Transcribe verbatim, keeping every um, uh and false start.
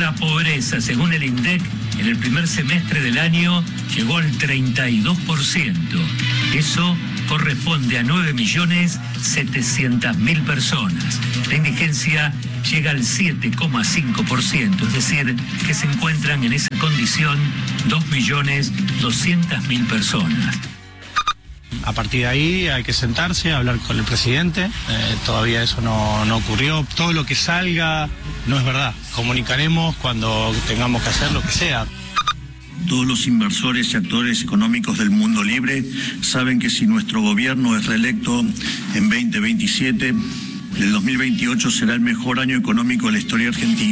La pobreza, según el INDEC, en el primer semestre del año llegó al treinta y dos por ciento. Eso corresponde a nueve millones setecientas mil personas. La indigencia llega al siete coma cinco por ciento, es decir, que se encuentran en esa condición dos millones doscientas mil personas. A partir de ahí hay que sentarse, hablar con el presidente, eh, todavía eso no, no ocurrió. Todo lo que salga no es verdad. Comunicaremos cuando tengamos que hacer lo que sea. Todos los inversores y actores económicos del mundo libre saben que si nuestro gobierno es reelecto en veinte veintisiete, el dos mil veintiocho será el mejor año económico de la historia argentina.